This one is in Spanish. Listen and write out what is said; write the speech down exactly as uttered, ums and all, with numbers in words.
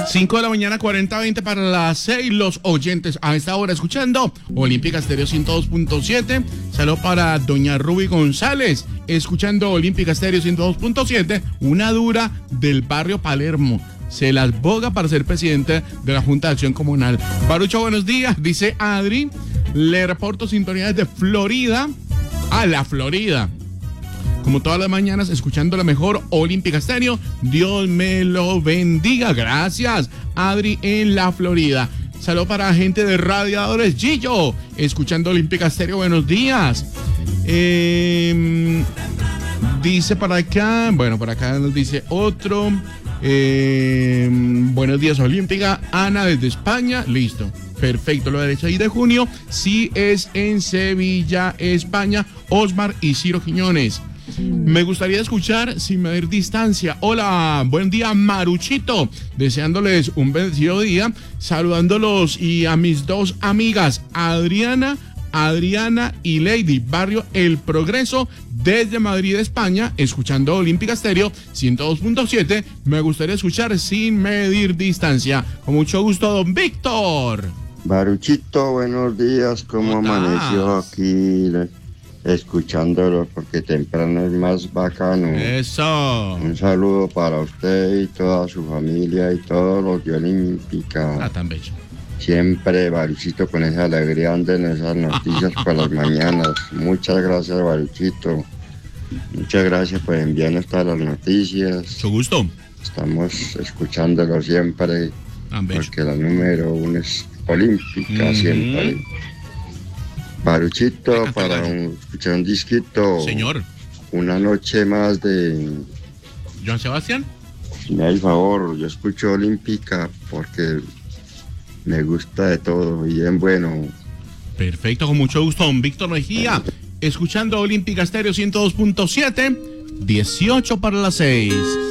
cinco de la mañana, cuarenta veinte para las seis. Los oyentes a esta hora escuchando Olímpica Estéreo ciento dos punto siete. Saludos para doña Ruby González, escuchando Olímpica Estéreo ciento dos punto siete. Una dura del barrio Palermo. Se las boga para ser presidente de la Junta de Acción Comunal. Barucho, buenos días, dice Adri. Le reporto sintonía desde Florida. A la Florida. Como todas las mañanas, escuchando la mejor Olímpica Estéreo. Dios me lo bendiga. Gracias, Adri, en la Florida. Saludos para gente de Radiadores Gillo, escuchando Olímpica Estéreo. Buenos días. Eh, dice para acá, bueno, para acá nos dice otro. Eh, buenos días, Olímpica. Ana desde España. Listo. Perfecto, lo del seis de junio. Sí es en Sevilla, España. Osmar y Ciro Quiñones. Me gustaría escuchar sin medir distancia. Hola, buen día, Maruchito. Deseándoles un bendecido día. Saludándolos y a mis dos amigas, Adriana, Adriana y Lady, barrio El Progreso, desde Madrid, España, escuchando Olímpica Estéreo ciento dos punto siete. Me gustaría escuchar sin medir distancia. Con mucho gusto, don Víctor. Maruchito, buenos días. ¿Cómo amaneció aquí? Escuchándolo, porque temprano es más bacano. Eso. Un saludo para usted y toda su familia y todos los de Olímpica. Ah, tan bello. Siempre, Baruchito, con esa alegría anden esas noticias por las mañanas. Muchas gracias, Baruchito. Muchas gracias por enviarnos todas las noticias. Mucho gusto. Estamos escuchándolo siempre, Tan bello. porque la número uno es Olímpica, Mm-hmm. siempre. Baruchito, para un, escuchar un disquito. Señor. Una noche más de... Joan Sebastián. Si me da el favor, yo escucho Olímpica porque me gusta de todo, bien bueno. Perfecto, con mucho gusto, don Víctor Mejía, escuchando Olímpica Estéreo ciento dos punto siete, dieciocho para las seis.